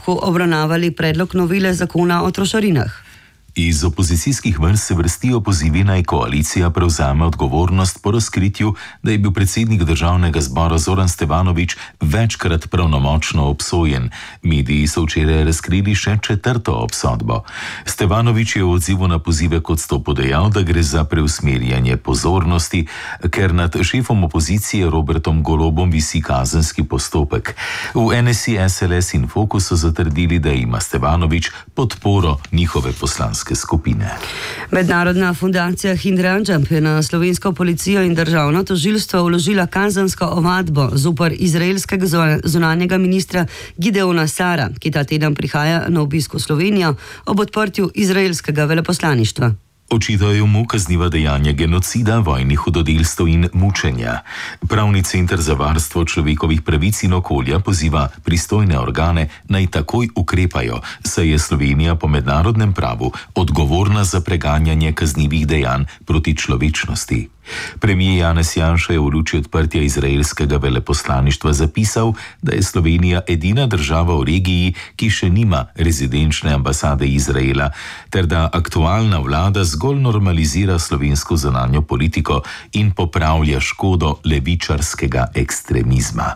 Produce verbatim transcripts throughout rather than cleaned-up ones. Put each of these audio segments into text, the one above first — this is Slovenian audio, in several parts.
postopku obravnavali predlog novele zakona o trošarinah. Iz opozicijskih vrst se vrstijo pozivi, naj koalicija prevzame odgovornost po razkritju, da je bil predsednik državnega zbora Zoran Stevanović večkrat pravnomočno obsojen. Mediji so včeraj razkrili še četrto obsodbo. Stevanović je v odzivu na pozive k odstopu dejal, da gre za preusmerjanje pozornosti, ker nad šefom opozicije Robertom Golobom visi kazenski postopek. V N S I, S L S in Fokus so zatrdili, da ima Stevanović podporo njihove poslanske skupine. Mednarodna fundacija Hind Ranjab je na slovensko policijo in državno tožilstvo vložila kazensko ovadbo zoper izraelskega zunanjega ministra Gideona Sara, ki ta teden prihaja na obisk v Slovenijo ob odprtju izraelskega veleposlaništva. Očitajo mu kazniva dejanja genocida, vojnih hudodelstev in mučenja. Pravni center za varstvo človekovih pravic in okolja poziva pristojne organe naj takoj ukrepajo, saj je Slovenija po mednarodnem pravu odgovorna za preganjanje kaznivih dejanj proti človečnosti. Premijer Janez Janša je v luči odprtja izraelskega veleposlaništva zapisal, da je Slovenija edina država v regiji, ki še nima rezidenčne ambasade Izraela, ter da aktualna vlada zgolj normalizira slovensko zunanjo politiko in popravlja škodo levičarskega ekstremizma.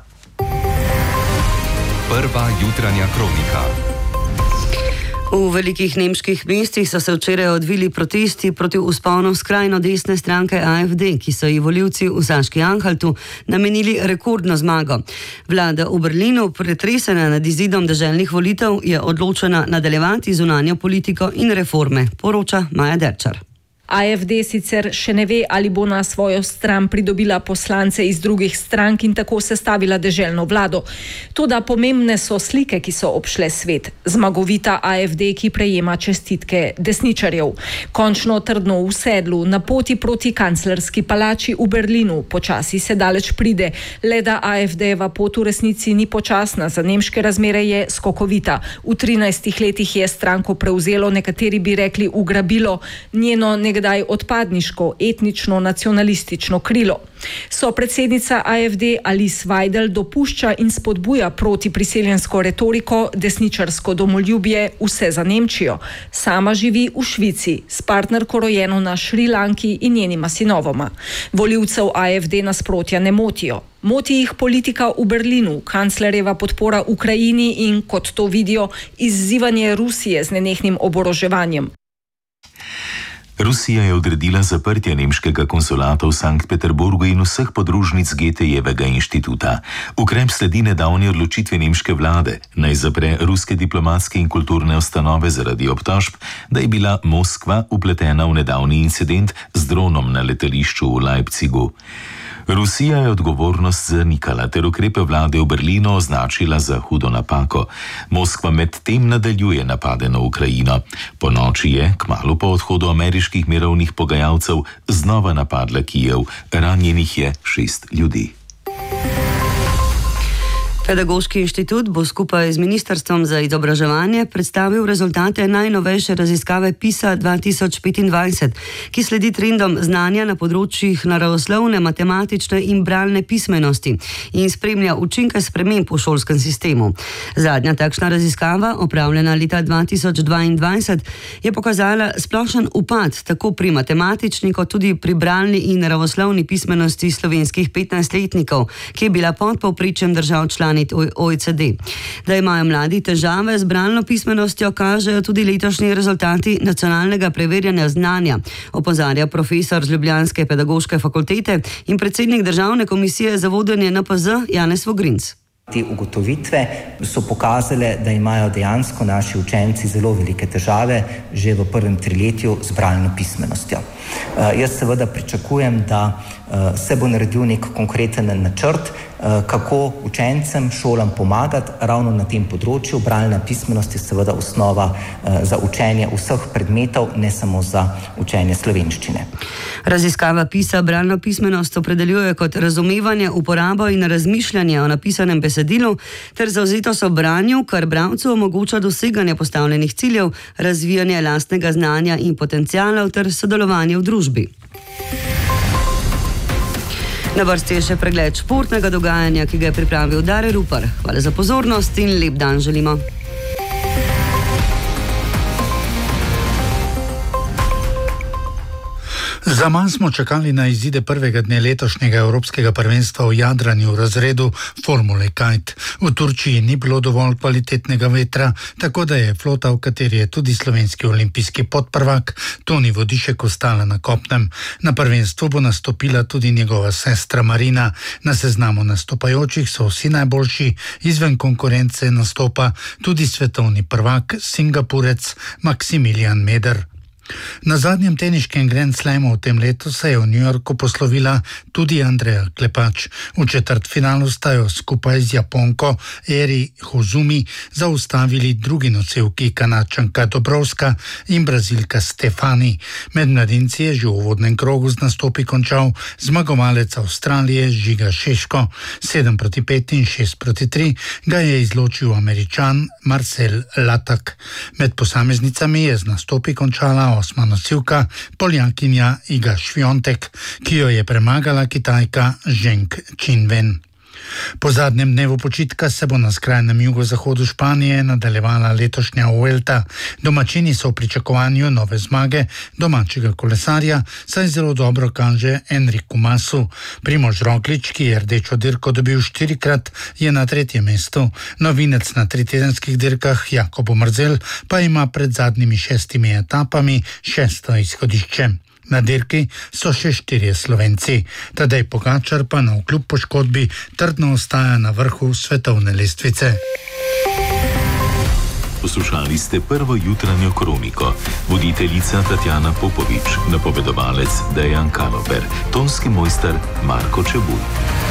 Prva jutranja kronika. V velikih nemških mestih so se včeraj odvili protesti proti vzponu skrajno desne stranke A F D, ki so ji volivci v Saški-Anhaltu namenili rekordno zmago. Vlada v Berlinu, pretresena nad izidom deželnih volitev, je odločena nadaljevati zunanjo politiko in reforme, poroča Maja Derčar. A F D sicer še ne ve, ali bo na svojo stran pridobila poslance iz drugih strank in tako sestavila deželno vlado. Toda pomembne so slike, ki so obšle svet. Zmagovita A F D, ki prejema čestitke desničarjev. Končno trdno v sedlu, na poti proti kanclerski palači v Berlinu. Počasi se daleč pride, le da A F D-jeva pot v resnici ni počasna, za nemške razmere je skokovita. V trinajstih letih je stranko prevzelo, nekateri bi rekli ugrabilo, njeno nekaj kdaj odpadniško, etnično, nacionalistično krilo. So predsednica A F D Alice Weidel dopušča in spodbuja proti priseljensko retoriko, desničarsko domoljubje, vse za Nemčijo. Sama živi v Švici, s partnerko rojeno na Šrilanki in njenima sinovoma. Volivcev A F D nasprotja ne motijo. Moti jih politika v Berlinu, kanclerjeva podpora Ukrajini in, kot to vidijo, izzivanje Rusije z nenehnim oboroževanjem. Rusija je odredila zaprtje nemškega konsulata v Sankt Peterburgu in vseh podružnic Goethejevega inštituta. Ukrep sledi nedavni odločitvi nemške vlade, naj zapre ruske diplomatske in kulturne ustanove zaradi obtožb, da je bila Moskva vpletena v nedavni incident z dronom na letališču v Leipzigu. Rusija je odgovornost zanikala ter ukrepe vlade v Berlinu označila za hudo napako. Moskva medtem nadaljuje napade na Ukrajino. Po noči je, kmalu po odhodu ameriških mirovnih pogajalcev, znova napadla Kijev. Ranjenih je šest ljudi. Pedagoški inštitut bo skupaj z Ministrstvom za izobraževanje predstavil rezultate najnovejše raziskave PISA dva tisoč petindvajset, ki sledi trendom znanja na področjih naravoslovne, matematične in bralne pismenosti in spremlja učinke sprememb v šolskem sistemu. Zadnja takšna raziskava, opravljena leta dva tisoč dvaindvajset, je pokazala splošen upad tako pri matematični kot tudi pri bralni in naravoslovni pismenosti slovenskih petnajstletnikov, ki je bila pod povprečjem držav članic O E C D. Da imajo mladi težave z bralno pismenostjo, kažejo tudi letošnji rezultati nacionalnega preverjanja znanja, opozarja profesor z ljubljanske pedagoške fakultete in predsednik državne komisije za vodenje N P Z Janez Vogrinc. Te ugotovitve so pokazale, da imajo dejansko naši učenci zelo velike težave že v prvem triletju z bralno pismenostjo. Uh, jaz seveda pričakujem, da uh, se bo naredil nek konkreten načrt, uh, kako učencem, šolam pomagati ravno na tem področju. Bralna pismenost je seveda osnova uh, za učenje vseh predmetov, ne samo za učenje slovenščine. Raziskava PISA bralno pismenost opredeljuje kot razumevanje, uporabo in razmišljanje o napisanem besedilu ter zavzetost o branju, kar bralcu omogoča doseganje postavljenih ciljev, razvijanje lastnega znanja in potencialov ter sodelovanje v družbi. Na vrsti je še pregled športnega dogajanja, ki ga je pripravil Dare Rupar. Hvala za pozornost in lep dan želimo. Zaman smo čakali na izide prvega dne letošnjega evropskega prvenstva v jadranju v razredu Formule Kite. V Turčiji ni bilo dovolj kvalitetnega vetra, tako da je flota, v kateri je tudi slovenski olimpijski podprvak Toni Vodišek, ostala na kopnem. Na prvenstvu bo nastopila tudi njegova sestra Marina. Na seznamu nastopajočih so vsi najboljši, izven konkurence nastopa tudi svetovni prvak Singapurec Maximilian Meder. Na zadnjem teniškem Grand Slamu v tem letu se je v New Yorku poslovila tudi Andreja Klepač. V četrtfinalu sta jo skupaj z Japonko Eri Hozumi zaustavili drugi nosilki, Kanadčanka Dobrovska in Brazilka Stefani. Med mladinci je že v uvodnem krogu z nastopi končal zmagovalec Avstralije Žiga Šeško. sedem proti pet in šest proti tri ga je izločil Američan Marcel Latak. Med posameznicami je z nastopi končala osma nosilka, Poljakinja Iga Šviontek, ki jo je premagala Kitajka Zheng Qinwen. Po zadnjem dnevu počitka se bo na skrajnem jugozahodu Španije nadaljevala letošnja Vuelta. Domačini so v pričakovanju nove zmage domačega kolesarja, saj zelo dobro kaže Enriku Masu. Primož Roglič, ki je rdečo dirko dobil štirikrat, je na tretjem mestu. Novinec na tritedenskih dirkah Jakob Mrzel pa ima pred zadnjimi šestimi etapami šesto izhodišče. Na dirki so še štirje Slovenci. Tadej Pogačar pa navkljub poškodbi trdno ostaja na vrhu svetovne lestvice. Poslušali ste prvo jutranjo kroniko. Voditeljica Tatjana Popovič, napovedovalec Dejan Kaloper, tonski mojster Marko Čebulj.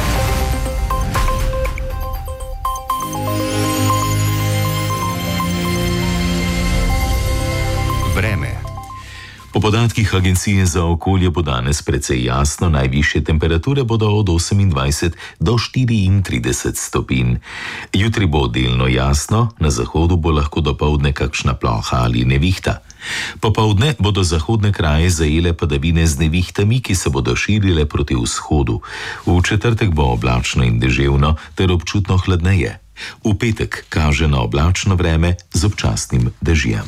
Vreme. Po podatkih Agencije za okolje bo danes precej jasno, najvišje temperature bodo od osemindvajset do štiriintrideset stopinj. Jutri bo delno jasno, na zahodu bo lahko dopoldne kakšna ploha ali nevihta. Popoldne bodo zahodne kraje zajele padavine z nevihtami, ki se bodo širile proti vzhodu. V četrtek bo oblačno in deževno ter občutno hladneje. V petek kaže na oblačno vreme z občasnim dežjem.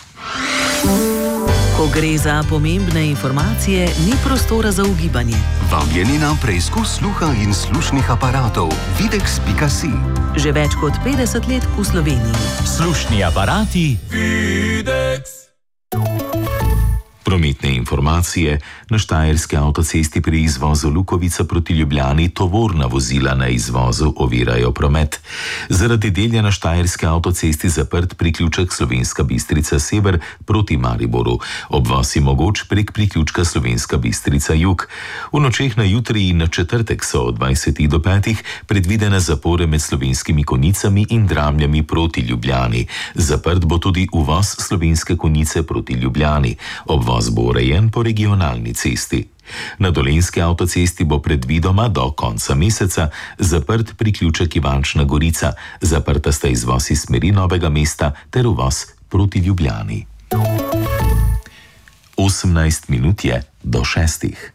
Ko gre za pomembne informacije, ni prostora za ugibanje. Vabljeni na preizkus sluha in slušnih aparatov videx pika si. Že več kot petdeset let v Sloveniji. Slušni aparati Videx. Prometne informacije. Na štajerski avtocesti pri izvozu Lukovica proti Ljubljani tovorna vozila na izvozu ovirajo promet. Zaradi delja na štajerski avtocesti zaprt priključek Slovenska Bistrica sever proti Mariboru. Obvoz je mogoč prek priključka Slovenska Bistrica jug. V nočeh na jutri in na četrtek so od dvajsetih do petih predvidene zapore med Slovenskimi Konjicami in Dramljami proti Ljubljani. Zaprt bo tudi uvoz Slovenske Konjice proti Ljubljani. Obvoz bo urejen po regionalni cesti. Na Dolenjski avtocesti bo predvidoma do konca meseca zaprt priključek Ivančna Gorica. Zaprta sta izvoz iz smeri Novega mesta ter uvoz proti Ljubljani. osemnajst minut je do šestih.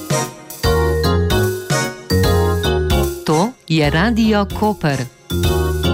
To je Radio Koper.